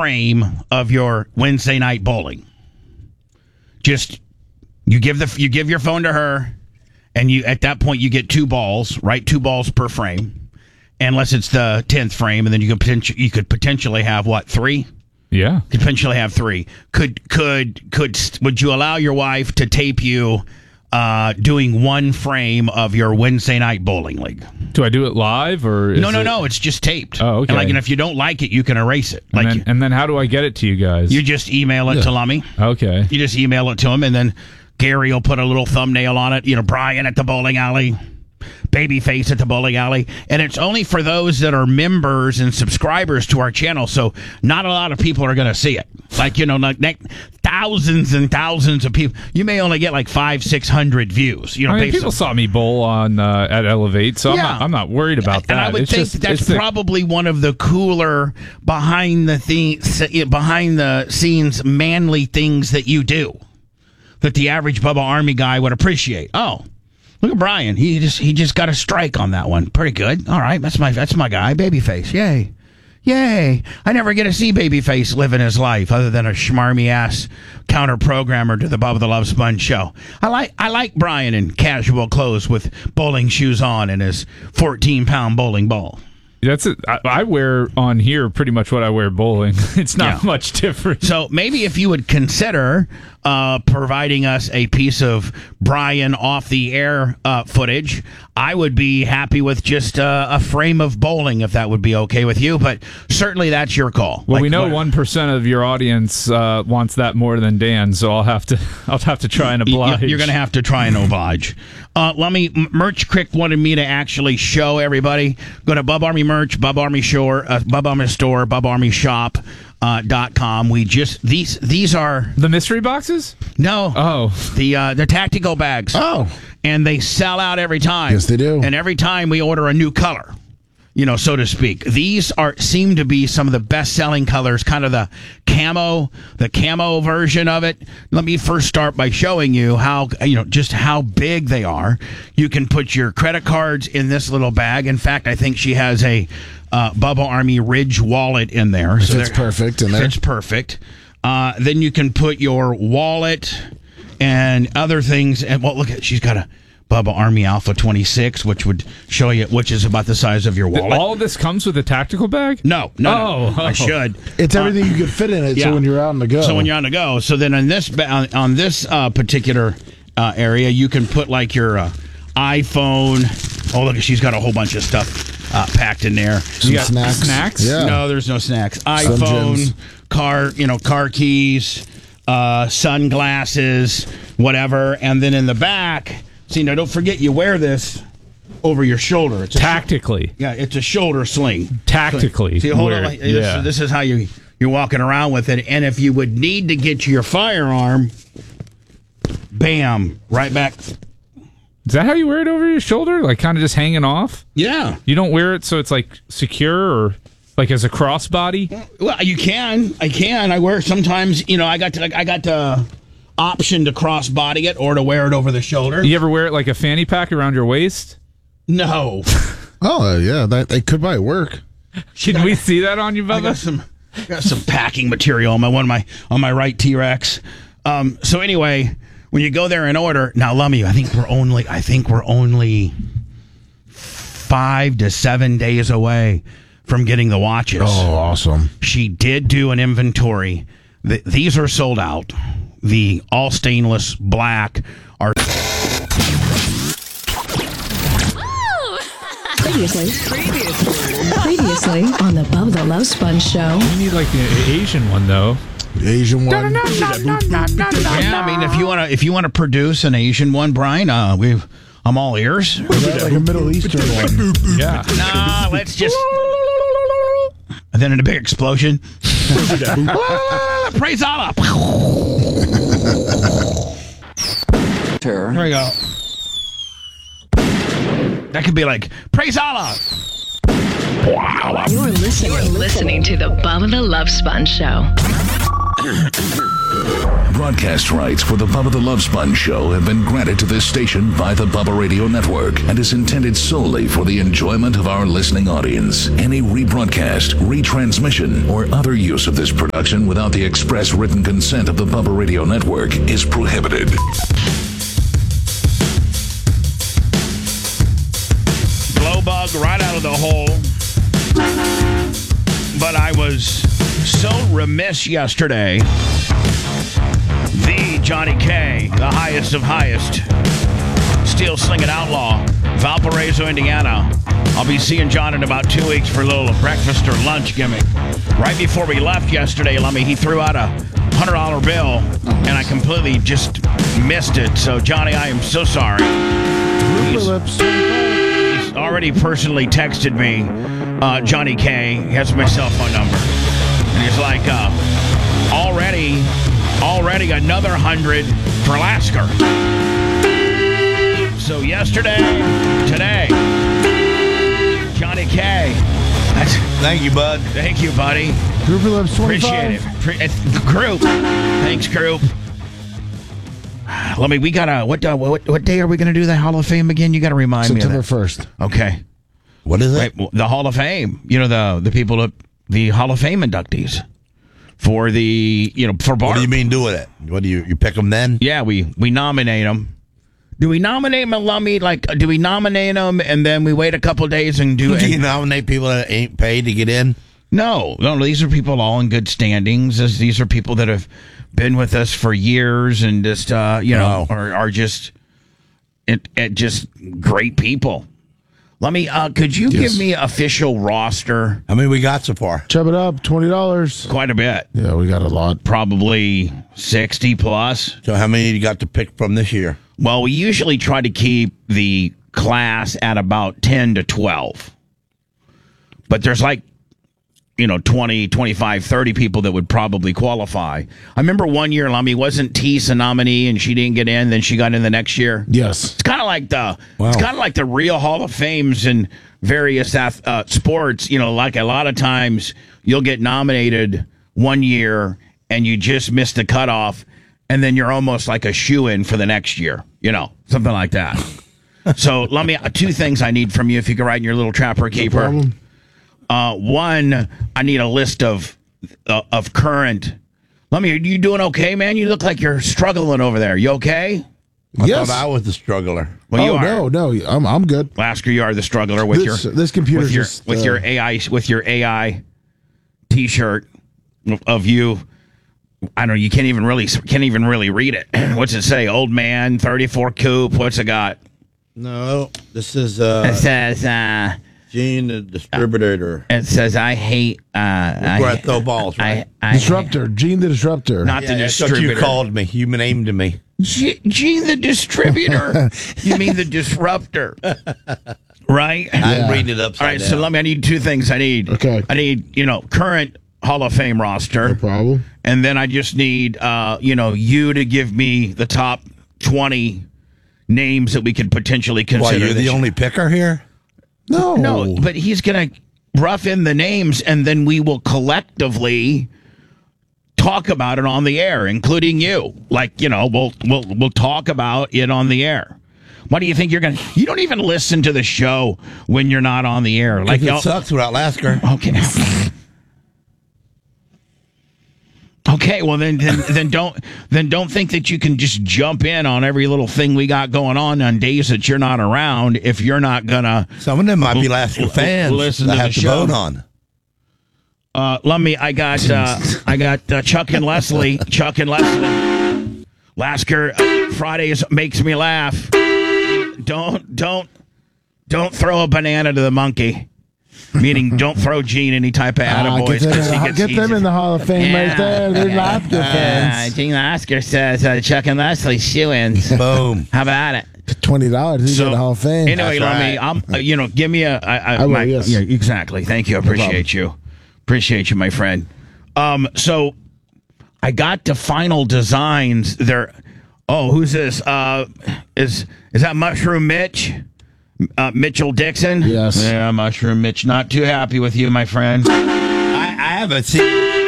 frame of your Wednesday night bowling. Just you give your phone to her, and you at that point you get 2 balls, right? 2 balls per frame, unless it's the 10th frame, and then you could potentially have what, 3? Yeah, could potentially have 3. Would you allow your wife to tape you doing 1 frame of your Wednesday night bowling league? Do I do it live or? No. It's just taped. Oh, okay. And if you don't like it, you can erase it. And then how do I get it to you guys? You just email it to Lummy. Okay. You just email it to him, and then Gary will put a little thumbnail on it. Brian at the bowling alley, Babyface at the bowling alley, and it's only for those that are members and subscribers to our channel. So not a lot of people are going to see it. Like thousands and thousands of people. You may only get like 500-600 views. People saw me bowl on at Elevate, so yeah. I'm not worried about that. And I would think that's probably one of the cooler behind the scenes manly things that you do that the average Bubba Army guy would appreciate. Oh, look at Brian. He just got a strike on that one. Pretty good. All right, that's my guy, Babyface. Yay. I never get to see Babyface living his life other than a schmarmy ass counter programmer to the Bubba the Love Sponge show. I like Brian in casual clothes with bowling shoes on and his 14-pound bowling ball. That's it. I wear on here pretty much what I wear bowling. It's not much different. So maybe if you would consider providing us a piece of Brian off the air footage, I would be happy with just a frame of bowling if that would be okay with you. But certainly that's your call. Well, we know 1% of your audience wants that more than Dan, so I'll have to try and oblige. You're going to have to try and oblige. Merch Crick wanted me to actually show everybody. Go to Bub Army Merch, Bub Army Store, Bub Army Store, Bub Army Shop. .com. We just these are the mystery boxes. No, the tactical bags. Oh, and they sell out every time. Yes, they do. And every time we order a new color, so to speak. These seem to be some of the best selling colors. Kind of the camo version of it. Let me first start by showing you how just how big they are. You can put your credit cards in this little bag. In fact, I think she has a Bubba Army Ridge wallet in there. Fits perfect in there. Fits perfect. Then you can put your wallet and other things. And look at, she's got a Bubba Army Alpha 26, which would show you, which is about the size of your wallet. All of this comes with a tactical bag? No. I should. It's everything you could fit in it. So when you're on the go. So then on this particular area, you can put like your iPhone. Oh, look, she's got a whole bunch of stuff packed in there. Some snacks? Yeah. No, there's no snacks. iPhone, car keys, sunglasses, whatever. And then in the back, now don't forget you wear this over your shoulder. It's tactically. It's a shoulder sling. Tactically. See, hold on. This is how you're walking around with it. And if you would need to get your firearm, bam, right back. Is that how you wear it over your shoulder? Like kind of just hanging off? Yeah. You don't wear it so it's like secure or like as a crossbody? Well, you can. I wear it sometimes. I got the option to crossbody it or to wear it over the shoulder. You ever wear it like a fanny pack around your waist? No. Oh, yeah. That could probably work. Can we see that on you, Bubba? I got some packing material on my right T-Rex. So anyway, when you go there and order, now Lummy, I think we're only 5 to 7 days away from getting the watches. Oh, awesome. She did do an inventory. These are sold out. The all stainless black are. Previously on the Bubba the Love Sponge show. You need like the Asian one though. The Asian one. Yeah, I mean, if you want to produce an Asian one, Brian, I'm all ears. Like a Middle Eastern one. Yeah. Nah, let's just. And then in a big explosion. Praise Allah. Terror. There we go. That could be like, praise Allah. You're listening to the Bubba the Love Sponge show. Broadcast rights for the Bubba the Love Sponge Show have been granted to this station by the Bubba Radio Network and is intended solely for the enjoyment of our listening audience. Any rebroadcast, retransmission, or other use of this production without the express written consent of the Bubba Radio Network is prohibited. Glow bug right out of the hole. But I was so remiss yesterday. The Johnny K, the highest of highest, steel slinging outlaw, Valparaiso, Indiana. I'll be seeing John in about 2 weeks for a little breakfast or lunch gimmick. Right before we left yesterday, he threw out a $100 bill, and I completely just missed it. So, Johnny, I am so sorry. He's already personally texted me, Johnny K. He has my cell phone number. And he's like, already another 100 for Lasker. So yesterday, today, Johnny K. Thank you, bud. Thank you, buddy. Group Lips 25. Appreciate it. Group. Thanks, group. We gotta. What day are we gonna do the Hall of Fame again? You gotta remind me. September 1st. Okay. What is it? Right, the Hall of Fame. The people, the Hall of Fame inductees for for Bart. What do you mean doing it? What do you pick them then? Yeah, we nominate them. Do we nominate them, Lummy? Do we nominate them and then we wait a couple days and do it? Do you nominate people that ain't paid to get in? No. These are people all in good standings. These are people that have been with us for years and just are just just great people. Lummy, could you give me official roster? How many we got so far? Chub it up, $20. Quite a bit. Yeah, we got a lot. Probably 60 plus. So how many you got to pick from this year? Well, we usually try to keep the class at about 10 to 12. But there's 20, 25, 30 people that would probably qualify. I remember one year, Lummy, wasn't Teese a nominee and she didn't get in, then she got in the next year? Yes. It's kind of like the real Hall of Fames in various sports. Like a lot of times you'll get nominated one year and you just miss the cutoff, and then you're almost like a shoo-in for the next year. Something like that. So, Lummy, two things I need from you if you can write in your little trapper keeper. No problem. One, I need a list of current. Lummy, are you doing okay, man? You look like you're struggling over there. You okay? I Yes. thought I was the struggler. Well, you are. No, I'm good. Lasker, you are the struggler with This computer with your AI T-shirt of you. I don't know. You can't even really read it. What's it say? Old man, 34 coupe. What's it got? No, this is It says. Gene the distributor. It says I hate. Where I throw balls, right? Disruptor. Gene the Disruptor. Not the That's what distributor. you called me. You named me. Gene the distributor. You mean the disruptor, right? I'm reading it upside All right. down. So let me. I need two things. I need. Okay. I need current Hall of Fame roster. No problem. And then I just need, you to give me the top 20 names that we could potentially consider. Why, you're the only picker here? No, but he's going to rough in the names, and then we will collectively talk about it on the air, including you. We'll talk about it on the air. Why do you think you're going to? You don't even listen to the show when you're not on the air. It sucks without Lasker. Okay. Okay, well then don't think that you can just jump in on every little thing we got going on days that you're not around if you're not gonna. Some of them might be Lasker fans. Listen that to have the to show. vote on. I got Chuck and Leslie. Chuck and Leslie. Lasker Fridays makes me laugh. Don't throw a banana to the monkey. Meaning, don't throw Gene any type of attaboys. Get them in the Hall of Fame right there. They're Lasker fans. Gene Lasker says Chuck and Leslie shoe-ins. Boom. How about it? $20. He's in the Hall of Fame. Anyway, That's let me. Give me a. I will, yes. Yeah, exactly. Thank you. I appreciate you. Appreciate you, my friend. So I got the final designs. There. Oh, who's this? Is that Mushroom Mitch? Mitchell Dixon? Yes. Yeah, Mushroom Mitch. Not too happy with you, my friend. I haven't seen it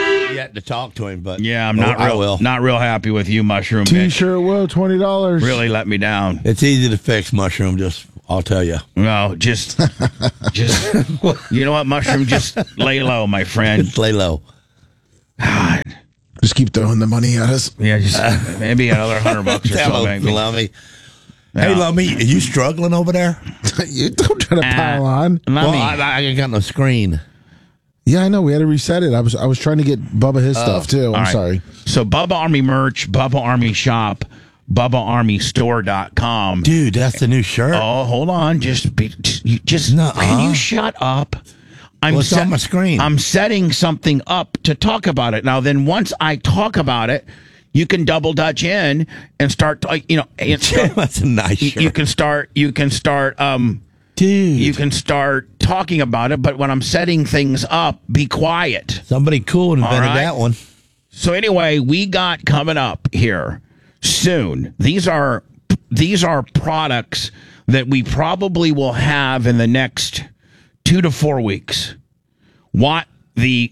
yet to talk to him, but Yeah, I'm I will. not real happy with you, Mushroom. T-shirt will $20. Really let me down. It's easy to fix, Mushroom. I'll tell you. No, just you know what, Mushroom? Just lay low, my friend. Just lay low. God. Just keep throwing the money at us. Yeah, just maybe another $100 or so, Hello, maybe. Lummy. Yeah. Hey, Lummy, are you struggling over there? You don't try to pile on. Let Well, me. I ain't got no screen. Yeah, I know. We had to reset it. I was trying to get Bubba his stuff, too. I'm All right. sorry. So Bubba Army merch, Bubba Army shop, BubbaArmyStore.com. Dude, that's the new shirt. Oh, hold on. Nuh-uh. Can you shut up? What's on my screen? I'm setting something up to talk about it. Now, then once I talk about it, you can double dutch in and start, That's a nice shirt. you can start, Dude. you can start talking about it. But when I'm setting things up, be quiet. Somebody cool invented All right. that one. So anyway, we got coming up here soon. These are products that we probably will have in the next 2 to 4 weeks. The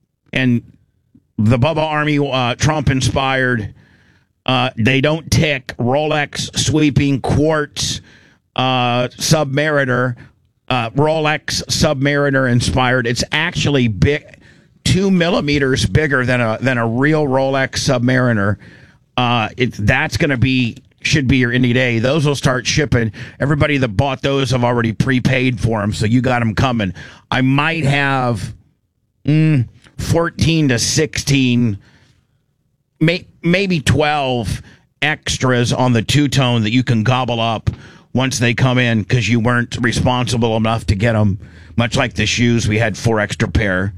Bubba Army Trump inspired. They don't tick. Rolex sweeping quartz Submariner. Rolex Submariner inspired. It's actually big, 2 millimeters bigger than a real Rolex Submariner. That's going to should be here any day. Those will start shipping. Everybody that bought those have already prepaid for them, so you got them coming. I might have 14 to 16, maybe 12 extras on the two-tone that you can gobble up once they come in because you weren't responsible enough to get them. Much like the shoes, we had 4 extra pair.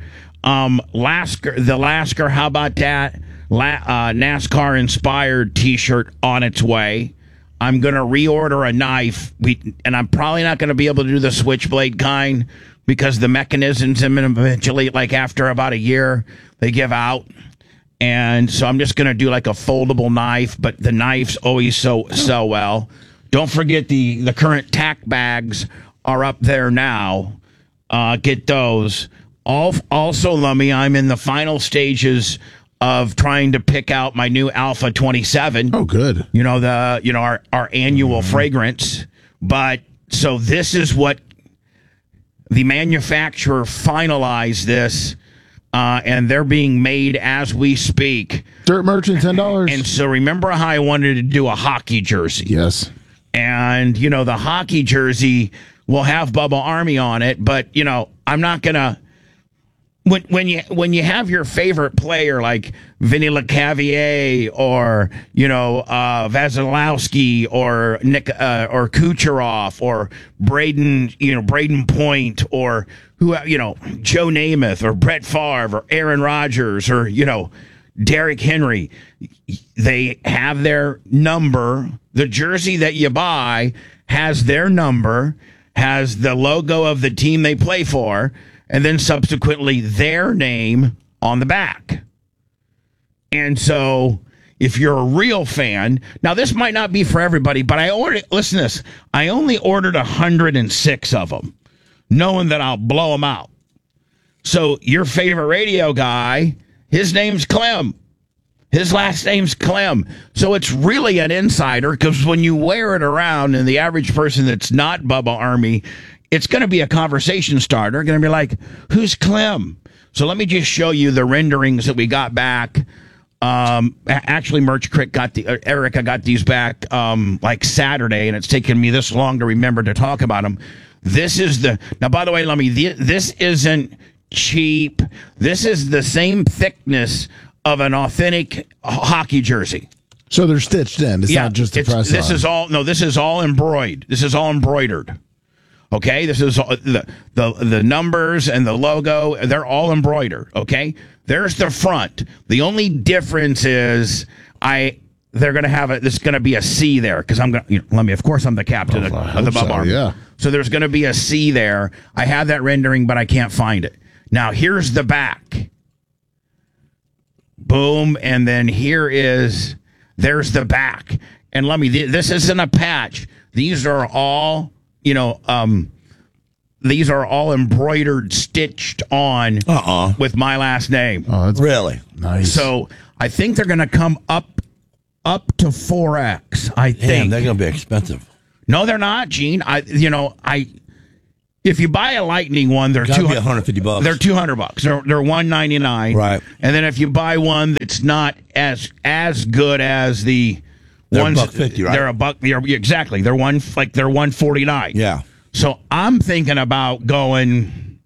The Lasker, how about that? NASCAR inspired T-shirt on its way. I'm gonna reorder a knife, and I'm probably not gonna be able to do the switchblade kind because the mechanisms eventually, like after about a year, they give out, and so I'm just gonna do like a foldable knife. But the knives always sell well. Don't forget the current tack bags are up there now. Get those. Also, Lummy, I'm in the final stages of trying to pick out my new Alpha 27. Oh, good. Our annual fragrance. But so this is what the manufacturer finalized this, and they're being made as we speak. Dirt Merchant, $10. And so remember how I wanted to do a hockey jersey? Yes. And, the hockey jersey will have Bubba Army on it, but, I'm not going to. When you have your favorite player like Vinny LeCavier or Vasilowski or Nick or Kucherov or Braden Point or Joe Namath or Brett Favre or Aaron Rodgers or Derrick Henry, they have their number. The jersey that you buy has their number, has the logo of the team they play for, and then subsequently their name on the back. And so if you're a real fan, now this might not be for everybody, but listen to this, I only ordered 106 of them, knowing that I'll blow them out. So your favorite radio guy, his name's Clem. His last name's Clem. So it's really an insider because when you wear it around and the average person that's not Bubba Army, it's going to be a conversation starter. Going to be like, who's Clem? So let me just show you the renderings that we got back. Actually, Merch Crick Erica got these back like Saturday, and it's taken me this long to remember to talk about them. Now, by the way, this isn't cheap. This is the same thickness of an authentic hockey jersey. So they're stitched in. It's not just a press This on. is all embroidered. This is all embroidered. Okay, this is the numbers and the logo. They're all embroidered. Okay, there's the front. The only difference is they're going to have there's going to be a C there because I'm going to, of course I'm the captain of the Bubba Army. Yeah. So there's going to be a C there. I have that rendering, but I can't find it. Now here's the back. Boom, and then there's the back. And this isn't a patch. These are all, these are all embroidered, stitched on with my last name. Oh, that's Really? nice. So I think they're going to come up to 4X. I think Damn, they're going to be expensive. No, they're not, Gene. If you buy a Lightning one, they're Gotta be $200. $150. They're $200. They're $199. Right. And then if you buy one that's not as good as the ones, $150, right? They're $1. Exactly. They're $149. Yeah. So I'm thinking about going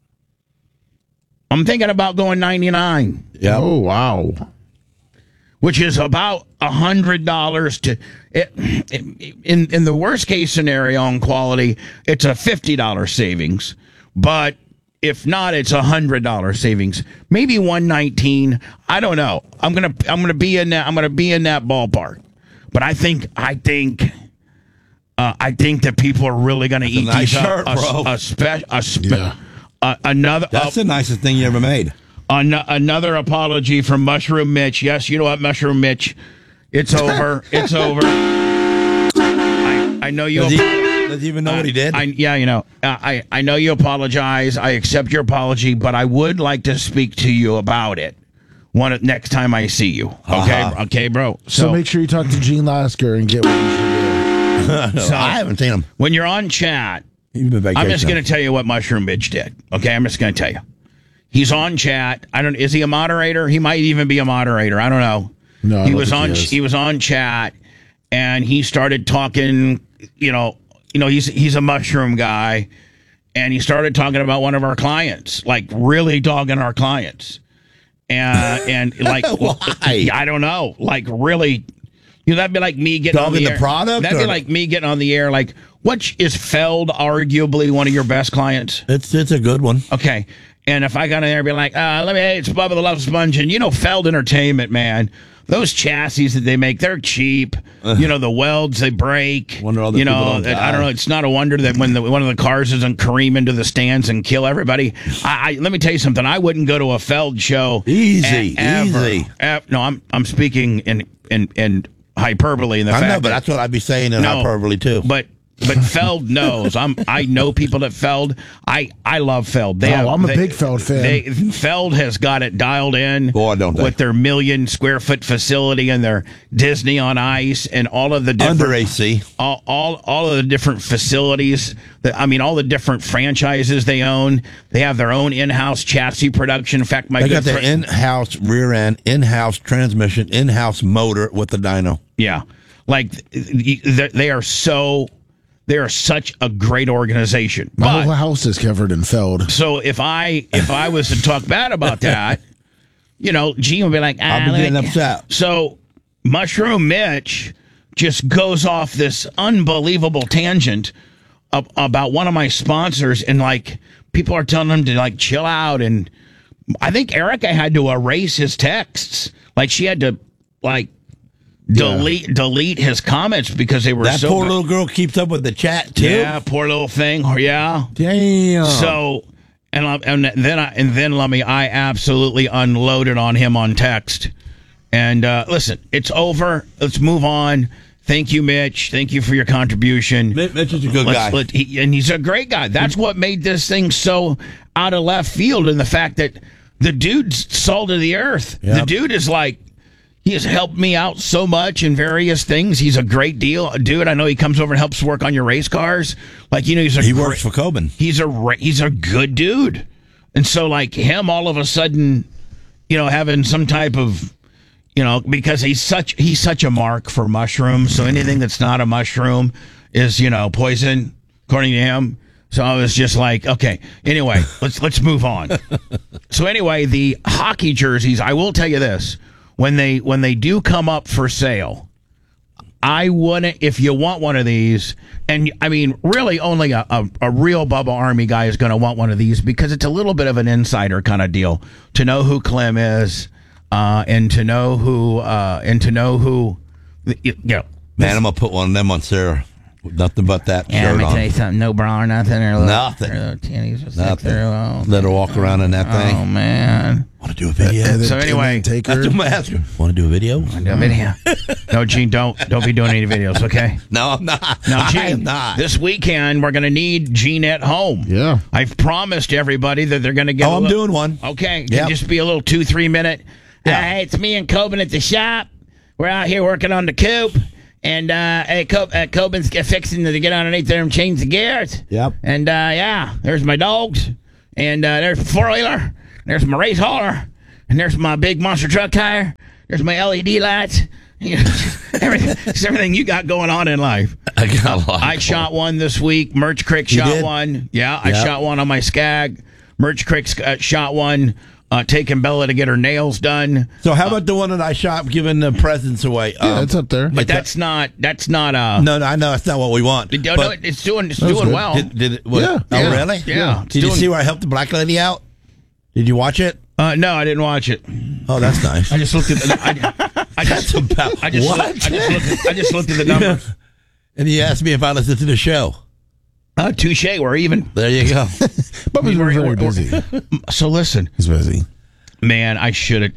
99. Yeah. Oh, wow. Which is about $100 to in the worst case scenario on quality, it's a $50 savings, but if not, it's $100 savings, maybe $119. I don't know. I'm gonna be in that ballpark, but I think that people are really gonna eat nice these shirt, bro. Yeah. Another. That's the nicest thing you ever made. Another apology from Mushroom Mitch. Yes, you know what, Mushroom Mitch? It's over. It's over. I know you. Does he even know what he did? I know you apologize. I accept your apology, but I would like to speak to you about it next time I see you. Okay, okay, bro. So make sure you talk to Gene Lasker and get what you should do. So I haven't seen him. When you're on chat, He's been vacation. I'm just going to tell you what Mushroom Mitch did. Okay, I'm just going to tell you. He's on chat. Is he a moderator? He might even be a moderator. I don't know. No, he was on chat, and he started talking. He's a mushroom guy, and he started talking about one of our clients, like really dogging our clients, and like why? I don't know, like really. That'd be like me getting dogging on the the air. product. That'd be like me getting on the air. Like, is Feld arguably one of your best clients? It's a good one. Okay. And if I got in there and be like, it's Bubba the Love Sponge, and Feld Entertainment, man, those chassis that they make, they're cheap. The welds they break. Wonder all the people don't die. I don't know. It's not a wonder that when one of the cars doesn't careen into the stands and kill everybody. Let me tell you something. I wouldn't go to a Feld show. Easy. No, I'm speaking in hyperbole. In the I fact know, but that's what I'd be saying in hyperbole too. But Feld knows. I know people at Feld. I love Feld. I'm a big Feld fan. Feld has got it dialed in. Boy, don't they? With their 1 million square foot facility and their Disney on Ice and all of the different under AC, all of the different facilities. All the different franchises they own. They have their own in-house chassis production. In fact, they got their in-house rear end, in-house transmission, in-house motor with the dyno. Yeah, like they are so. They are such a great organization. My whole house is covered in Feld. So if I was to talk bad about that, Gene would be like, I'll be getting upset. So Mushroom Mitch just goes off this unbelievable tangent about one of my sponsors, and like people are telling him to like chill out, and I think Erica had to erase his texts. Like she had to like delete his comments because they were that so poor good. little girl keeps up with the chat too. Yeah, poor little thing. Yeah. Damn. So and then I absolutely unloaded on him on text. And listen, it's over. Let's move on. Thank you, Mitch. Thank you for your contribution. Mitch is a good guy. And he's a great guy. That's what made this thing so out of left field, and the fact that the dude's salt of the earth. Yep. The dude is like, he has helped me out so much in various things. He's a great dude. I know he comes over and helps work on your race cars. Like, he works for Coben. He's a good dude. And so like him all of a sudden, having some type of, because he's such a mark for mushrooms. So anything that's not a mushroom is, poison, according to him. So I was just like, okay. Anyway, let's move on. So anyway, the hockey jerseys, I will tell you this. When they do come up for sale, I wouldn't, if you want one of these, and really only a real Bubba Army guy is going to want one of these, because it's a little bit of an insider kind of deal to know who Clem is, and to know who, Man, I'm gonna put one of them on Sarah. Nothing but that Yeah, let shirt me on. tell you something. No bra or nothing. Or Nothing. Or titties or Nothing. Oh, Let her walk around in that oh thing. man. Want to do a video? So anyway, take That's her. what I'm asking. Want to do a video? No video. No, Gene, don't be doing any videos, okay? No, I'm not. Now, I Gene, am not. this weekend we're going to need Gene at home. Yeah. I've promised everybody that they're going to get. Oh, I'm doing one. Okay, Yep. can just be a little 2-3 minute. Yeah. Hey, it's me and Coben at the shop. We're out here working on the coupe, and Coben's fixing to get underneath there and change the gears. Yep. And there's my dogs, and there's the 4-wheeler. There's my race hauler, and there's my big monster truck tire. There's my LED lights. You know, everything you got going on in life. I got a lot. I shot one this week. Merch Crick You shot did? one. Yeah, I Yep. shot one on my Skag. Merch Crick shot one. Taking Bella to get her nails done. So how about the one that I shot giving the presents away? Yeah, it's up there. But that's not. No, I know that's not what we want. No, But it's doing good. well. did it? What, Yeah. Oh, Yeah. really? Yeah. Did you see where I helped the black lady out? Did you watch it? No, I didn't watch it. Oh, that's nice. I just looked at. I That's just. about I just. what? I just looked at the numbers. And he asked me if I listened to the show. Touche. We're even. There you go. Bubba's we're- very we're- busy. So listen. He's busy. Man, I should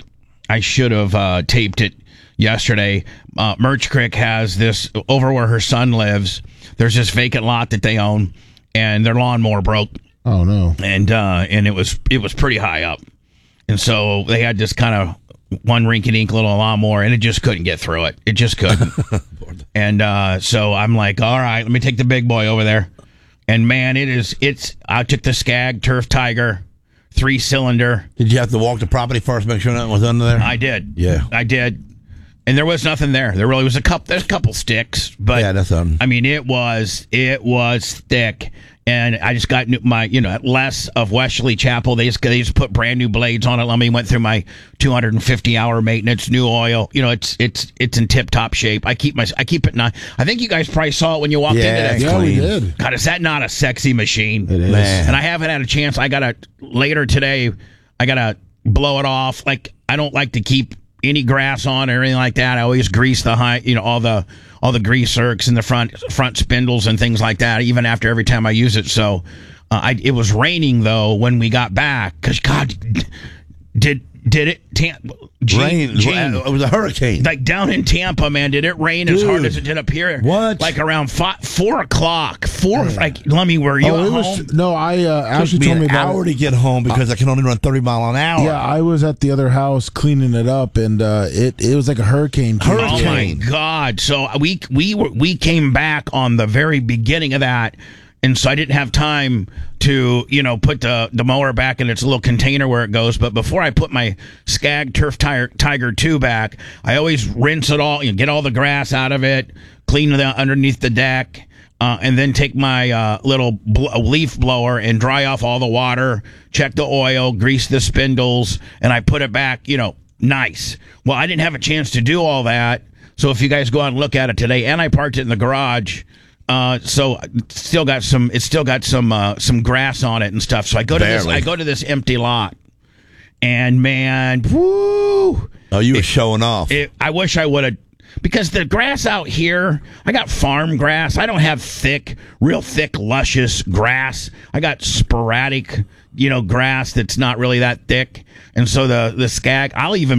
have taped it yesterday. Merch Crick has this over where her son lives. There's this vacant lot that they own, and their lawnmower broke, Oh no. and it was pretty high up, and so they had this kind of one rinky-dink little lawnmower, and it just couldn't get through it. It just couldn't. And so I'm like, all right, let me take the big boy over there, and man, I took the Skag Turf Tiger 3-cylinder. Did you have to walk the property first, make sure nothing was under there? I did. Yeah. I did. And there was nothing there. There really was there's a couple sticks, but Yeah, that's I mean, it was thick. And I just got my, less of Wesley Chapel. They just put brand new blades on it. Let me went through my 250-hour maintenance, new oil. It's in tip top shape. I keep it nice. I think you guys probably saw it when you walked in Yeah, today. Yeah, we clean. did. God, is that not a sexy machine? It is. Man. And I haven't had a chance. Later today, I got to blow it off. Like, I don't like to keep any grass on or anything like that. I always grease the all the grease zerks in the front spindles and things like that, even after every time I use it. So it was raining, though, when we got back. Because, God, did it... Rain. It was a hurricane. Like down in Tampa, man, did it rain as hard Dude. as it did up here? What? Like around 4 o'clock. Lemmy, were you Oh, at it home? was. No, I Took Ashley me told me an about hour it. to get home because I can only run 30 mile an hour. Yeah, I was at the other house cleaning it up, and it was like a hurricane. came Oh through. my God! So we came back on the very beginning of that, and so I didn't have time to put the mower back in its little container where it goes. But before I put my Skag Turf Tiger 2 back, I always rinse it all, get all the grass out of it, clean the underneath the deck. And then take my little leaf blower and dry off all the water, check the oil, grease the spindles, and I put it back, nice. Well, I didn't have a chance to do all that. So if you guys go out and look at it today, and I parked it in the garage, so it's still got some grass on it and stuff. So I go to this empty lot, and man, woo! Oh, you were showing off. I wish I would have. Because the grass out here, I got farm grass. I don't have real thick, luscious grass. I got sporadic, grass that's not really that thick. And so the Skag,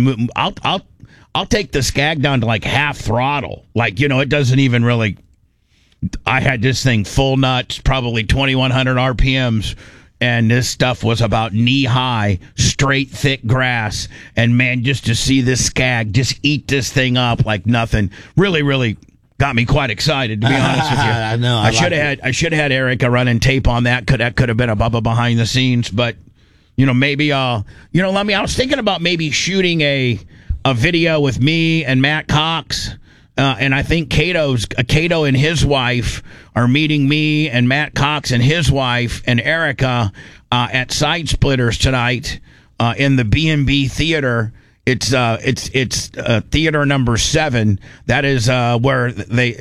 I'll take the Skag down to like half throttle. Like, it doesn't even really. I had this thing full nuts, probably 2,100 RPMs. And this stuff was about knee-high, straight, thick grass. And, man, just to see this Skag just eat this thing up like nothing really, really got me quite excited, to be honest with you. I know. I should have had Erica running tape on that. That could have been a Bubba behind the scenes. But, maybe, I was thinking about maybe shooting a video with me and Matt Cox. And I think Cato and his wife are meeting me and Matt Cox and his wife and Erica at Side Splitters tonight in the B&B Theater. It's theater number 7. That is where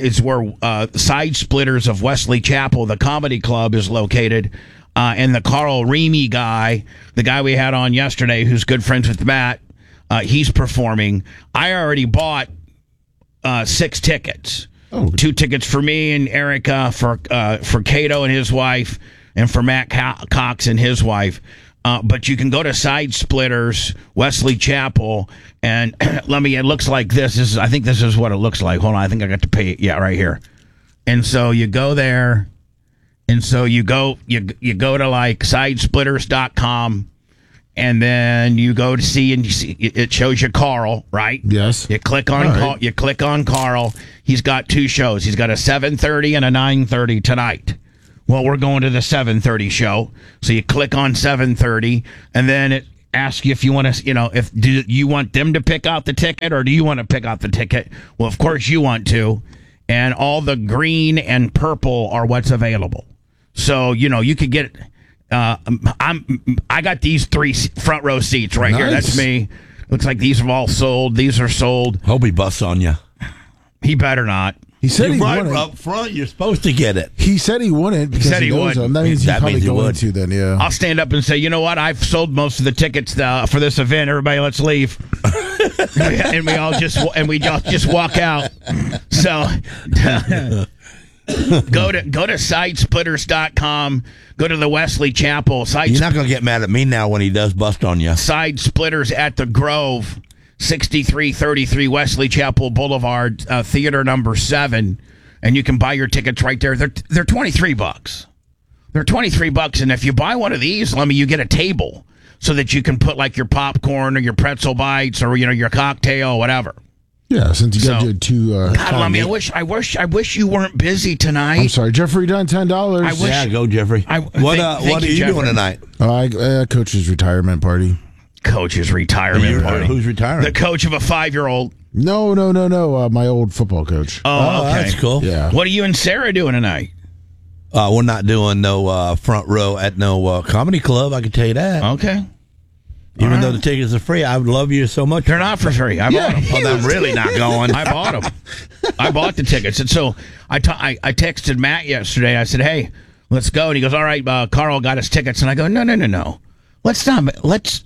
Side Splitters of Wesley Chapel, the comedy club, is located. And the Carl Remy guy, the guy we had on yesterday, who's good friends with Matt, he's performing. I already bought 6 tickets. Oh. 2 tickets for me and Erica, for Cato and his wife, and for Matt Cox and his wife. But you can go to Side Splitters, Wesley Chapel, and it looks like this. I think this is what it looks like. Hold on, I think I got to pay it. Yeah, right here. And so you go there, and so you go to like sidesplitters.com, and then you go to see, and you see it shows you Carl, right? Yes. You click on Carl. You click on Carl. He's got 2 shows. He's got a 7:30 and a 9:30 tonight. Well, we're going to the 7:30 show. So you click on 7:30, and then it asks you if you want to, do you want them to pick out the ticket, or do you want to pick out the ticket? Well, of course you want to. And all the green and purple are what's available. So, you could get, I got these 3 front row seats right here. That's me. Looks like these have all sold. These are sold. Hope he busts on you. He better not. He said he right wouldn't. up front. You're supposed to get it. He said he wouldn't because said he knows would. him. That means he's That probably means he going would. to then, yeah. I'll stand up and say, you know what? I've sold most of the tickets for this event. Everybody, let's leave. and we all just walk out. So go to sidesplitters.com. Go to the Wesley Chapel. You're not going to get mad at me now when he does bust on you. Side Splitters at the Grove, 6333 Wesley Chapel Boulevard, theater number 7. And you can buy your tickets right there. They're $23. They're $23, and if you buy one of these, you get a table so that you can put like your popcorn or your pretzel bites or your cocktail or whatever. Yeah, since you got your 2. God, Lummy, I wish you weren't busy tonight. I'm sorry, Jeffrey done $10. I wish- Yeah, go Jeffrey. What are you Jeffrey. doing tonight? I coach's retirement party. Coach's retirement party. Who's retiring? The coach of a 5-year-old. No. My old football coach. Oh, okay. That's cool. Yeah. What are you and Sarah doing tonight? We're not doing no front row at no comedy club. I can tell you that. Okay. Even though the tickets are free, I would love you so much. They're not for free. I bought them. Well, I'm really not going. I bought them. I bought the tickets. And so I texted Matt yesterday. I said, hey, let's go. And he goes, all right, Carl got us tickets. And I go, no. Let's not.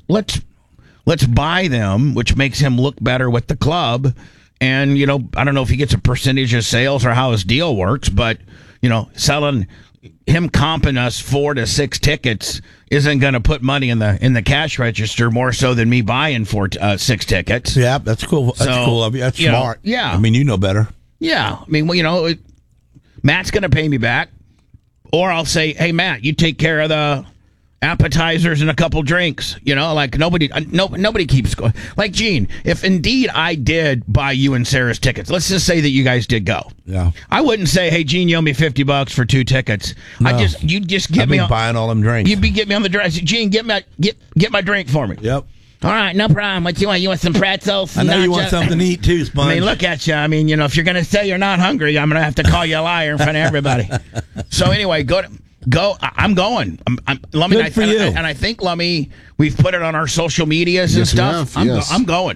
Let's buy them, which makes him look better with the club. And, I don't know if he gets a percentage of sales or how his deal works, but, selling him comping us 4 to 6 tickets isn't going to put money in the cash register more so than me buying 6 tickets. Yeah, that's cool. That's cool of you. That's smart. Yeah. I mean, you know better. Yeah. I mean, Matt's going to pay me back. Or I'll say, hey, Matt, you take care of the appetizers and a couple drinks. Nobody keeps going. Like, Gene, if indeed I did buy you and Sarah's tickets, let's just say that you guys did go. Yeah. I wouldn't say, hey, Gene, you owe me $50 for 2 tickets. No. You'd just get I've me been on, buying all them drinks. You'd be getting me on the drink. Gene, get my drink for me. Yep. All right, no problem. What you want? You want some pretzels? I know you want something to eat too, Sponge. I mean, look at you. I mean, if you're going to say you're not hungry, I'm going to have to call you a liar in front of everybody. So anyway, go. I'm going. Lummy, Good for you. And I think, Lummy, we've put it on our social medias and Yes, we stuff. have, yes. I'm going.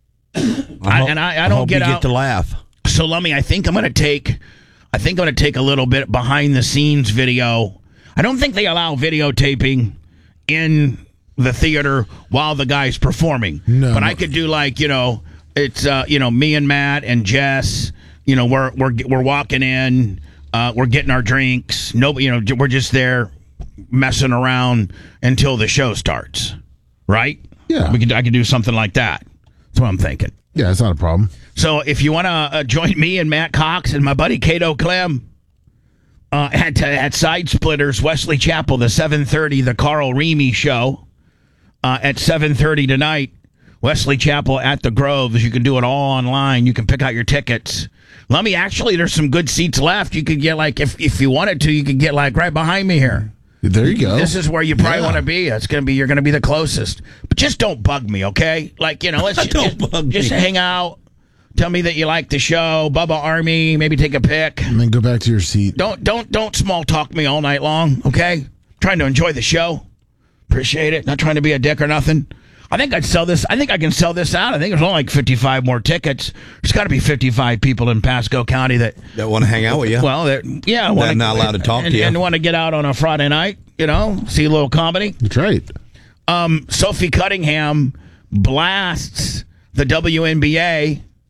I don't hope get you out. get to laugh. So, Lummy, I think I'm going to take a little bit behind the scenes video. I don't think they allow videotaping in the theater while the guy's performing. No. But I could do it's me and Matt and Jess. We're walking in. We're getting our drinks. Nobody, we're just there messing around until the show starts. Right? Yeah. I could do something like that. That's what I'm thinking. Yeah, it's not a problem. So if you want to join me and Matt Cox and my buddy Cato Clem at Side Splitters, Wesley Chapel, the 7:30, the Carl Remy show at 7:30 tonight, Wesley Chapel at the Groves. You can do it all online. You can pick out your tickets. Lummy, actually, there's some good seats left. You could get if you wanted to, you could get right behind me here. There you go. This is where you probably want to be. You're gonna be the closest. But just don't bug me, okay? Let's just hang out. Tell me that you like the show, Bubba Army. Maybe take a pic. And then go back to your seat. Don't small talk me all night long, okay? Trying to enjoy the show. Appreciate it. Not trying to be a dick or nothing. I think I'd sell this. I think I can sell this out. I think there's only 55 more tickets. There's got to be 55 people in Pasco County that want to hang out with you. Well, they're not allowed to talk to you and want to get out on a Friday night. See a little comedy. That's right. Sophie Cunningham blasts the WNBA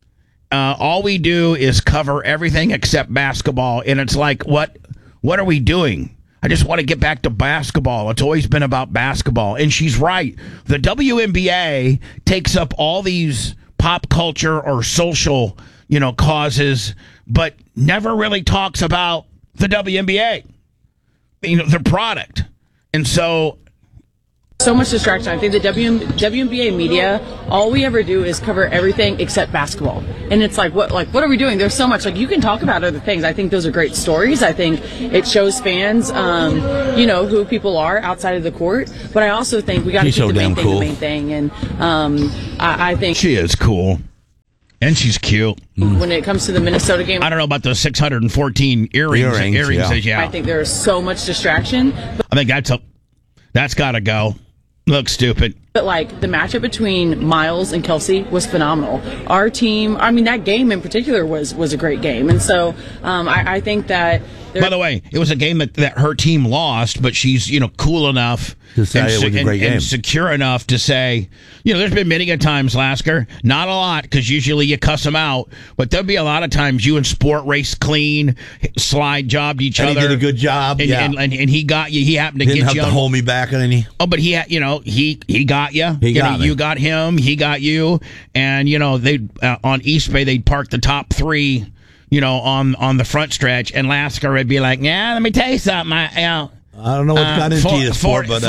all we do is cover everything except basketball. And it's like, what are we doing? I just want to get back to basketball. It's always been about basketball. And she's right. The WNBA takes up all these pop culture or social, causes, but never really talks about the WNBA, the product. And so much distraction. I think the WNBA media, all we ever do is cover everything except basketball. And it's like, what are we doing? There's so much. You can talk about other things. I think those are great stories. I think it shows fans, who people are outside of the court. But I also think we got to keep the main thing the main thing. And I think she is cool. And she's cute. When it comes to the Minnesota game, I don't know about those 614 earrings. Yeah. I think there's so much distraction. I think that's got to go. Looks stupid. But the matchup between Miles and Kelsey was phenomenal. Our team, that game in particular was a great game. And so I think that... By the way, it was a game that her team lost, but she's, cool enough to say it was a great game. And secure enough to say, there's been many a times, Lasker, not a lot, because usually you cuss them out, but there'll be a lot of times you and Sport race clean, slide jobbed each other. He did a good job, and he got you. He happened to Didn't get you. Have to hold me back on any. Oh, but he got you. He got me. You got him. He got you. And they on East Bay they'd park the top three. On the front stretch, and Lasker would be like, "Yeah, let me tell you something. I don't know what got into this sport, but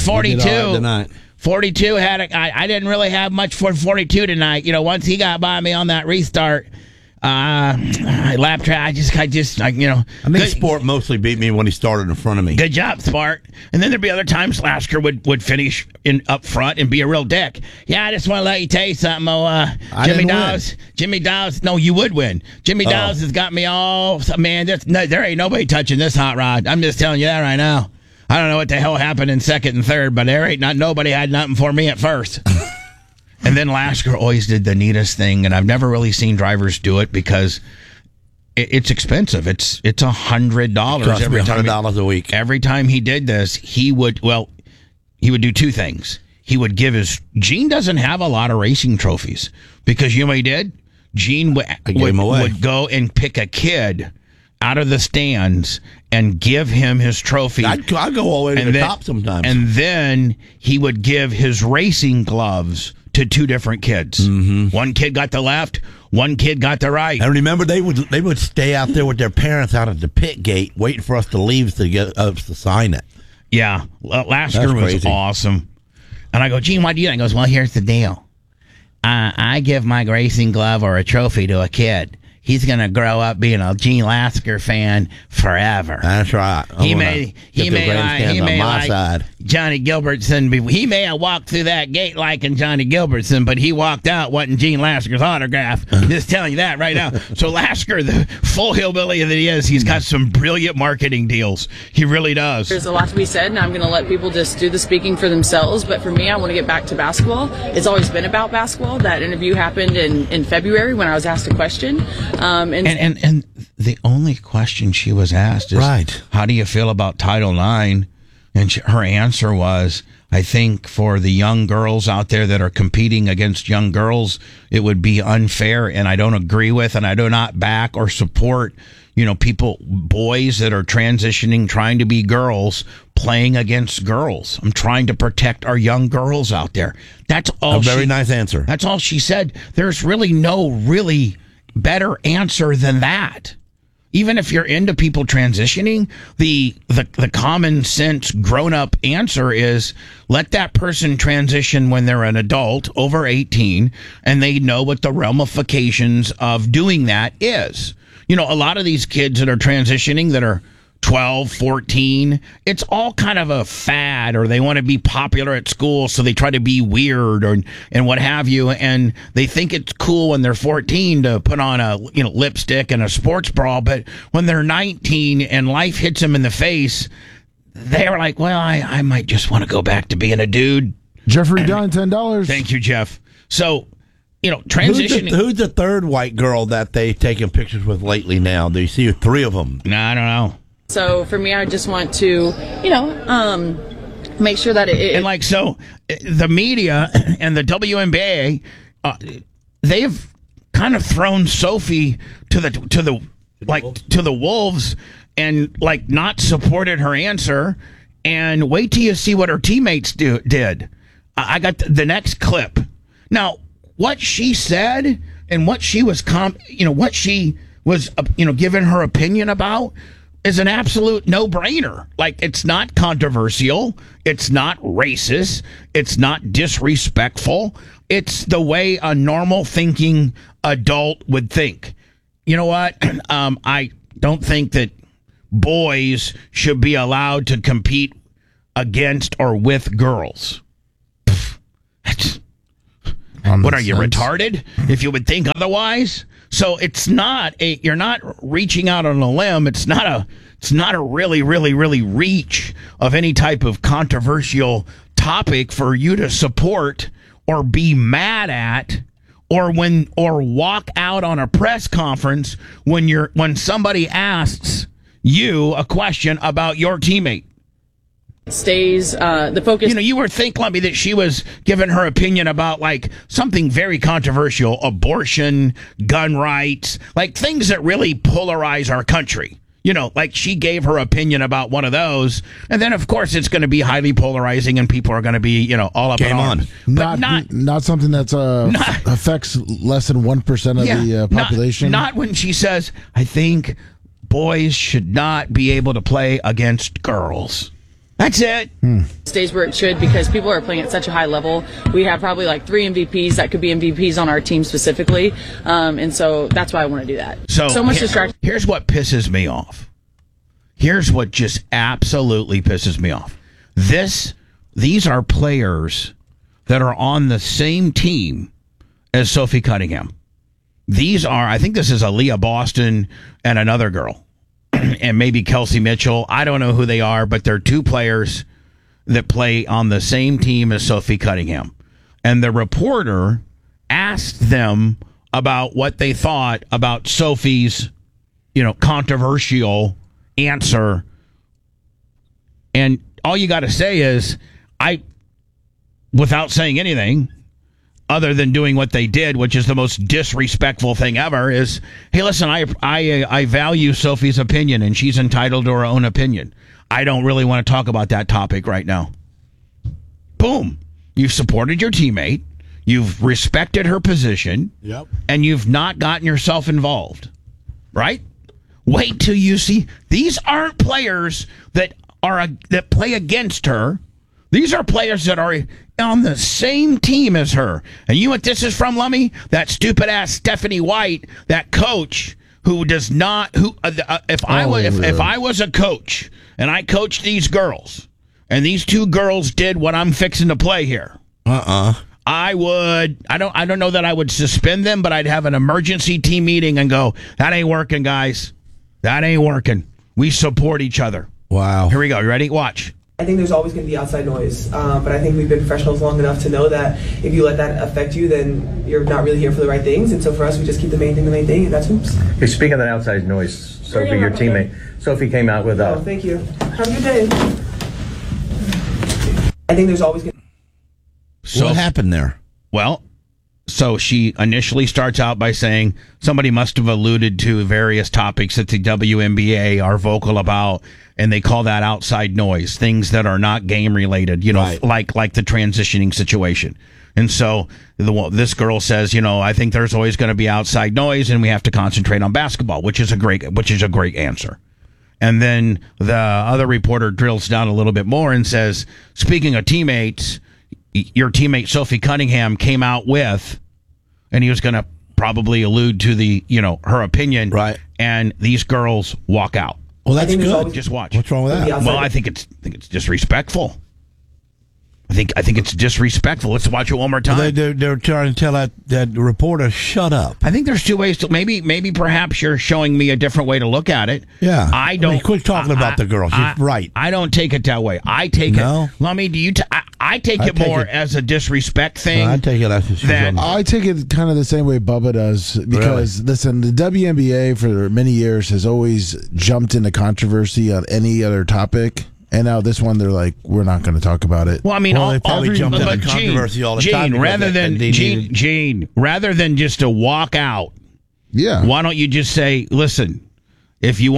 42 had I didn't really have much for 42 tonight. Once he got by me on that restart, lap track. I think Sport mostly beat me when he started in front of me. Good job, Sport. And then there'd be other times Lasker would finish up front and be a real dick. Yeah, I just want to let you tell you something. Jimmy Dawes. No, you would win. Jimmy Dawes has got me all. Man, there ain't nobody touching this hot rod. I'm just telling you that right now. I don't know what the hell happened in second and third, but nobody had nothing for me at first. And then Lasker always did the neatest thing, and I've never really seen drivers do it because it's expensive. It's $100 every time. $100 a week. Every time he did this, he would do two things. He would give Gene doesn't have a lot of racing trophies because you know what he did? Gene would go and pick a kid out of the stands and give him his trophy. I'd go all the way to the top sometimes. And then he would give his racing gloves to two different kids. Mm-hmm. One kid got the left, one kid got the right. And remember, they would stay out there with their parents out at the pit gate waiting for us to leave to get us to sign it. Yeah, Lasker was awesome. And I go, Gene, why do you do that? He goes, well, here's the deal. I give my racing glove or a trophy to a kid. He's going to grow up being a Gene Lasker fan forever. That's right. He may like Johnny Gilbertson. He may have walked through that gate liking Johnny Gilbertson, but he walked out wanting Gene Lasker's autograph. Just telling you that right now. So Lasker, the full hillbilly that he is, he's got some brilliant marketing deals. He really does. There's a lot to be said, and I'm going to let people just do the speaking for themselves. But for me, I want to get back to basketball. It's always been about basketball. That interview happened in February when I was asked a question. And the only question she was asked is, right, how do you feel about Title IX? And her answer was, I think for the young girls out there that are competing against young girls, it would be unfair, and I don't agree with, and I do not back or support, boys that are transitioning, trying to be girls, playing against girls. I'm trying to protect our young girls out there. That's all. A very nice answer. That's all she said. There's really no better answer than that. Even if you're into people transitioning, the common sense grown up answer is let that person transition when they're an adult over 18 and they know what the ramifications of doing that is. A lot of these kids that are transitioning that are 12, 14, it's all kind of a fad, or they want to be popular at school, so they try to be weird and what have you, and they think it's cool when they're 14 to put on a lipstick and a sports bra, but when they're 19 and life hits them in the face, they're like, well, I might just want to go back to being a dude. Jeffrey Dunn, $10. Thank you, Jeff. So, transitioning. Who's the third white girl that they've taken pictures with lately now? Do you see three of them? No, I don't know. So for me, I just want to, make sure that the media and the WNBA, they've kind of thrown Sophie to the wolves and like not supported her answer. And wait till you see what her teammates did. I got the next clip. Now, what she said and what she was giving her opinion about is an absolute no-brainer. Like, it's not controversial. It's not racist. It's not disrespectful. It's the way a normal thinking adult would think. You know what? I don't think that boys should be allowed to compete against or with girls. What are you, retarded? If you would think otherwise? So it's not you're not reaching out on a limb. It's not a really, really, really reach of any type of controversial topic for you to support or be mad at or walk out on a press conference when somebody asks you a question about your teammate. Stays the focus. You would think, Lumpy, that she was giving her opinion about like something very controversial, abortion, gun rights, like things that really polarize our country. Like she gave her opinion about one of those, and then of course it's going to be highly polarizing, and people are going to be, all up in arms. But not something that's affects less than 1% of the population. Not when she says, "I think boys should not be able to play against girls." That's it. Stays where it should because people are playing at such a high level. We have probably like 3 MVPs that could be MVPs on our team specifically. And so that's why I want to do that. So much distraction. Here's what pisses me off. Here's what just absolutely pisses me off. These are players that are on the same team as Sophie Cunningham. I think this is Aaliyah Boston and another girl. And maybe Kelsey Mitchell. I don't know who they are, but they're 2 players that play on the same team as Sophie Cunningham. And the reporter asked them about what they thought about Sophie's, controversial answer. And all you got to say is, without saying anything, other than doing what they did, which is the most disrespectful thing ever, is, hey, listen, I value Sophie's opinion, and she's entitled to her own opinion. I don't really want to talk about that topic right now. Boom. You've supported your teammate. You've respected her position. Yep. And you've not gotten yourself involved. Right? Wait till you see. These aren't players that play against her. These are players that are on the same team as her. And you know what this is from, Lummy? That stupid ass Stephanie White, that coach who does not. If I was a coach and I coached these girls, and these 2 girls did what I'm fixing to play here, I would. I don't know that I would suspend them, but I'd have an emergency team meeting and go, that ain't working, guys. That ain't working. We support each other. Wow. Here we go. You ready? Watch. I think there's always going to be outside noise, but I think we've been professionals long enough to know that if you let that affect you, then you're not really here for the right things. And so for us, we just keep the main thing, and that's hoops. Hey, speaking of that outside noise, Sophie, your teammate, Sophie came out with Oh, thank you. Have a good day. I think there's always going to... So what happened there? Well, so she initially starts out by saying somebody must have alluded to various topics that the WNBA are vocal about, and they call that outside noise, things that are not game related, right. like the transitioning situation. And so this girl says, I think there's always going to be outside noise, and we have to concentrate on basketball, which is a great answer. And then the other reporter drills down a little bit more and says, speaking of teammates, your teammate Sophie Cunningham came out with, and he was going to probably allude to the, her opinion. Right. And these girls walk out. Well, that's good. Just watch. What's wrong with that? Well, I think it's disrespectful. I think it's disrespectful. Let's watch it one more time. They're trying to tell that reporter, shut up. I think there's 2 ways to maybe perhaps you're showing me a different way to look at it. Yeah. I don't. Quit talking about the girl. She's right. I don't take it that way. I take it. Lummy, do you? I take it more as a disrespect thing. I take it as I take it kind of the same way Bubba does because listen, the WNBA for many years has always jumped into controversy on any other topic. And now this one, they're like, we're not going to talk about it. Well, I mean, they probably jumped in but the controversy all the time. Gene, rather than just to walk out, why don't you just say, listen, if you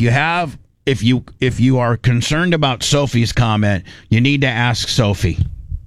are concerned about Sophie's comment, you need to ask Sophie.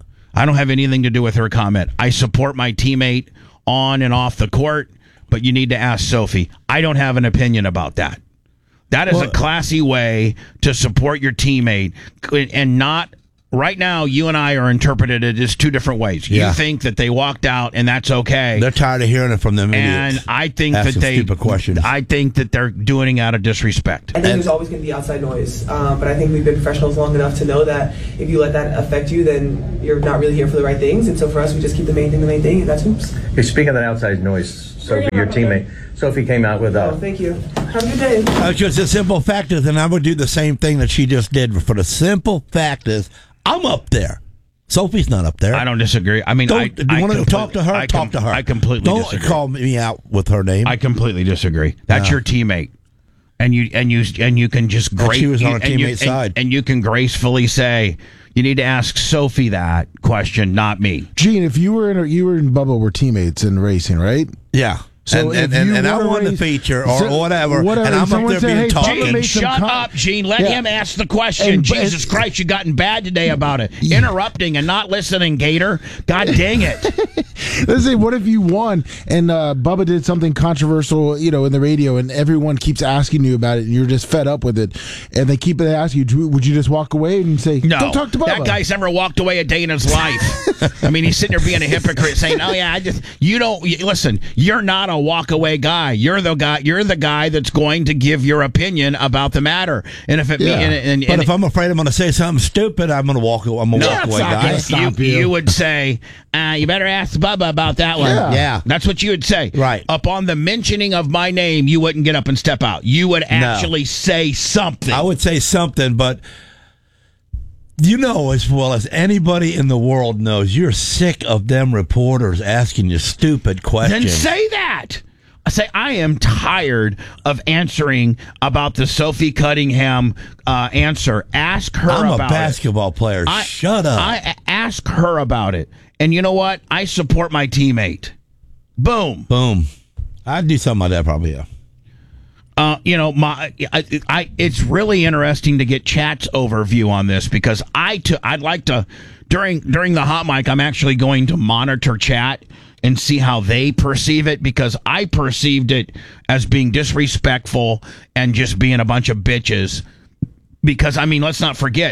I don't have anything to do with her comment. I support my teammate on and off the court, but you need to ask Sophie. I don't have an opinion about that. That is a classy way to support your teammate, and not right now. You and I are interpreted it as two different ways. You think that they walked out, and that's okay. They're tired of hearing it from them idiots. And I think stupid questions. I think that they're doing it out of disrespect. I think there's always going to be outside noise, but I think we've been professionals long enough to know that if you let that affect you, then you're not really here for the right things. And so for us, we just keep the main thing, and that's hoops. You're speaking of that outside noise, Sophie, your teammate. Sophie came out with Oh, thank you. Have a good day. Because the simple fact is, and I would do the same thing that she just did. For the simple fact is, I'm up there. Sophie's not up there. I don't disagree. I mean, do you want to talk to her? Talk to her. I completely disagree. Don't call me out with her name. I completely disagree. That's your teammate, and you can just she was on her teammate's side, and you can gracefully say, you need to ask Sophie that question, not me. Gene, if you were in Bubba were teammates in racing, right? Yeah. So and I won the feature or whatever, and I'm up there being talking. Gene, shut up, Gene. Let him ask the question. Jesus Christ, you've gotten bad today about it. Interrupting and not listening, Gator. God dang it. Let's say, what if you won and Bubba did something controversial, in the radio, and everyone keeps asking you about it, and you're just fed up with it, and they keep asking you, would you just walk away and say, no, don't talk to Bubba? That guy's never walked away a day in his life. I mean, he's sitting there being a hypocrite saying, oh, yeah, listen, you're not a walk away guy. You're the guy that's going to give your opinion about the matter. And if it but if I'm afraid I'm going to say something stupid, I'm going to walk away. I'm a walk away guy. You would say, you better ask Bubba about that one. Yeah. That's what you would say. Right. Upon the mentioning of my name, you wouldn't get up and step out. You would actually say something. I would say something, but you know as well as anybody in the world knows, you're sick of them reporters asking you stupid questions. Then say that. I say, I am tired of answering about the Sophie Cunningham answer. Ask her about it. I'm a basketball player. Shut up. I ask her about it. And you know what? I support my teammate. Boom. Boom. I'd do something like that probably, yeah. It's really interesting to get Chat's overview on this, because I'd like to, during the hot mic, I'm actually going to monitor Chat and see how they perceive it, because I perceived it as being disrespectful and just being a bunch of bitches. Because, I mean, let's not forget,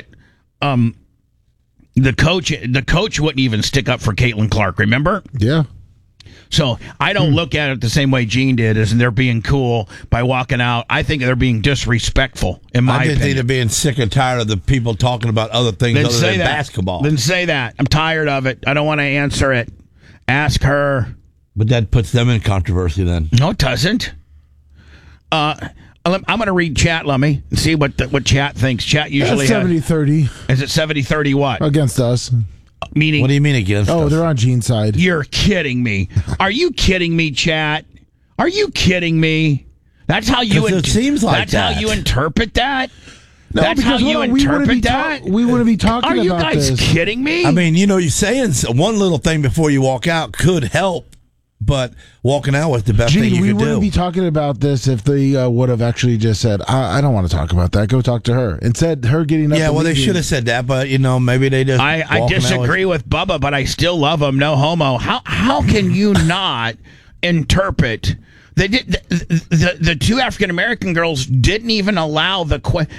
the coach wouldn't even stick up for Caitlin Clark, remember? Yeah. So I don't look at it the same way Gene did, as they're being cool by walking out. I think they're being disrespectful, in my opinion. I think they're being sick and tired of the people talking about other things other than basketball. Then say that. I'm tired of it. I don't want to answer it. Ask her. But that puts them in controversy then. No, it doesn't. I'm going to read Chat, Lummy, and see what Chat thinks. Chat usually 70-30. Is it 70-30 what? Against us. Meaning, what do you mean against us? They're on Gene's side. You're kidding me. Are you kidding me, Chat? Are you kidding me? That's how you. It seems like that's how you interpret that. No, that's how you interpret that. We wouldn't be talking about this. Are you guys kidding me? I mean, you're saying one little thing before you walk out could help, but walking out was the best thing you could do. We wouldn't be talking about this if they would have actually just said, I don't want to talk about that. Go talk to her. Instead, her getting up. Yeah, well, they should have said that, but, maybe they just. I disagree with Bubba, but I still love him. No homo. How can you not interpret? They did. The two African American girls didn't even allow what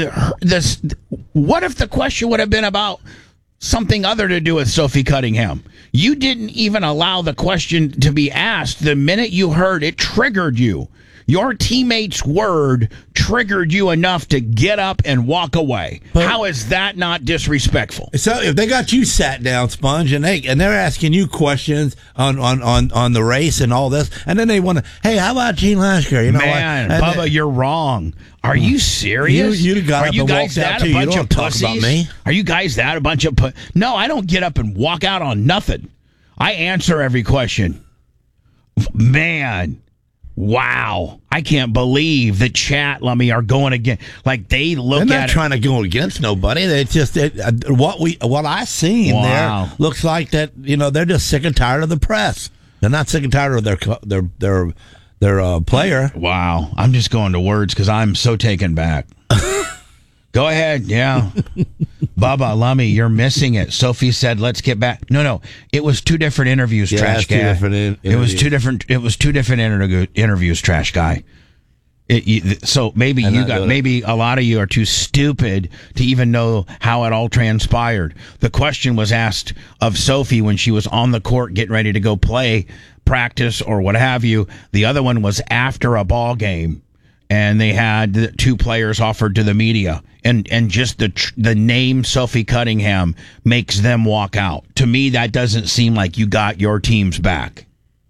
if the question would have been about something other to do with Sophie Cunningham? You didn't even allow the question to be asked. The minute you heard it, triggered you. Your teammate's word triggered you enough to get up and walk away. But how is that not disrespectful? So if they got you sat down, Sponge, and they're asking you questions on the race and all this, and then they want to, hey, how about Gene Lasker? Man, Bubba, you're wrong. Are you serious? You got up and walked out too. You don't talk about me. Are you guys that a bunch of No, I don't get up and walk out on nothing. I answer every question. Man. Wow. I can't believe the chat, Lummy, are going again. Like, they look They're at not it. trying to go against nobody. They just what I seen Wow. there looks like that. They're just sick and tired of the press. They're not sick and tired of their player. Wow. I'm just going to words because I'm so taken back. Go ahead. Yeah. Bubba, Lummy, you're missing it. Sophie said, let's get back. No. It was two different interviews, trash guy. It was two different interviews, trash guy. So maybe maybe a lot of you are too stupid to even know how it all transpired. The question was asked of Sophie when she was on the court getting ready to go play, practice, or what have you. The other one was after a ball game. And they had two players offered to the media, and just the name Sophie Cunningham makes them walk out. To me, that doesn't seem like you got your teams back.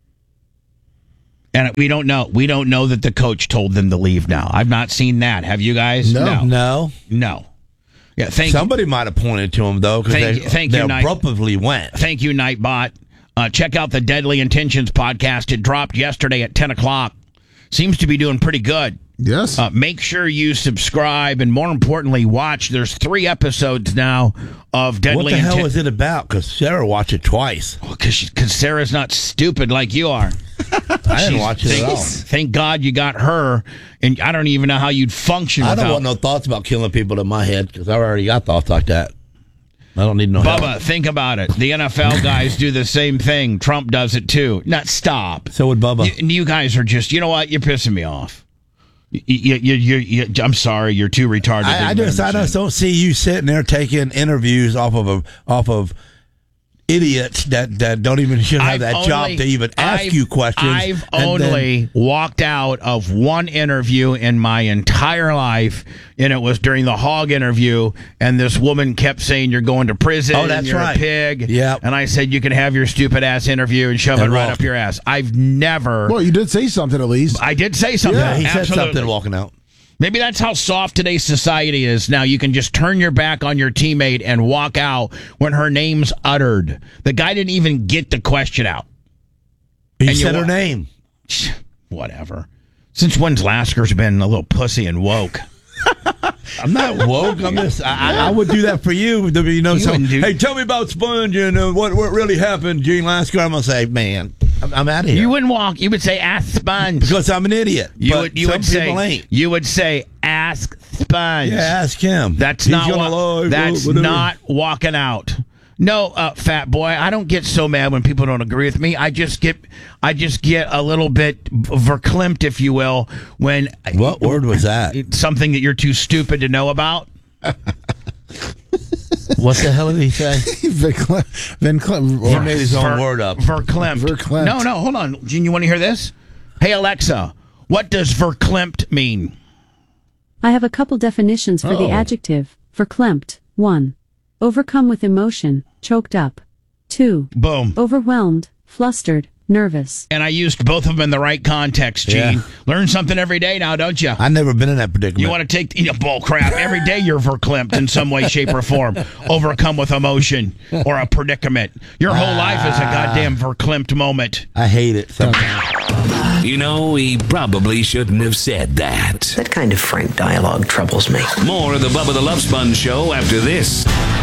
And we don't know. We don't know that the coach told them to leave now. I've not seen that. Have you guys? No. Yeah, Somebody might have pointed to him though, because they abruptly went. Thank you, Nightbot. Check out the Deadly Intentions podcast. It dropped yesterday at 10 o'clock. Seems to be doing pretty good. Yes. Make sure you subscribe and, more importantly, watch. There's 3 episodes now of Deadly What the hell is it about? Because Sarah watched it twice. Because Sarah's not stupid like you are. I didn't watch it at all. Thank God you got her, and I don't even know how you'd function I without. don't want no thoughts about killing people in my head because I already got thoughts like that. I don't need no Bubba, help. think about it. The NFL guys do the same thing. Trump does it too. Not stop. So would Bubba. You guys are just, you know what? You're pissing me off. I'm sorry. You're too retarded. I just don't see you sitting there taking interviews off of idiots that don't even should have job to even ask you questions. I've only walked out of one interview in my entire life, and it was during the hog interview, and this woman kept saying, you're going to prison, that's you're right. a pig. Yep. And I said, you can have your stupid ass interview and shove it right up your ass. I've never... Well, you did say something at least. I did say something. Yeah, he Absolutely. said something walking out. Maybe that's how soft today's society is. Now you can just turn your back on your teammate and walk out when her name's uttered. The guy didn't even get the question out. He said her name. Whatever. Since when's Lasker's been a little pussy and woke? I'm not woke. I'm just. I would do that for you. Hey, tell me about Sponge and what really happened, Gene Lasker. I'm gonna say, man, I'm out of here. You wouldn't walk. You would say, "Ask Sponge," because I'm an idiot. You would say, "Ask Sponge." Yeah, ask him. That's not walking out. No, fat boy, I don't get so mad when people don't agree with me. I just get a little bit verklempt, if you will, when... What word was that? Something that you're too stupid to know about. What the hell did he say? He made his own word up. Verklempt. No, hold on. Gene, you want to hear this? Hey, Alexa, what does verklempt mean? I have a couple definitions for the adjective. Verklempt. 1. Overcome with emotion, choked up. 2. Boom. Overwhelmed, flustered, nervous. And I used both of them in the right context, Gene. Yeah. Learn something every day now, don't you? I've never been in that predicament. You want to take bull crap. Every day you're verklempt in some way, shape, or form. Overcome with emotion or a predicament. Your whole life is a goddamn verklempt moment. I hate it sometimes. You know, he probably shouldn't have said that. That kind of frank dialogue troubles me. More of the Bubba the Love Sponge Show after this.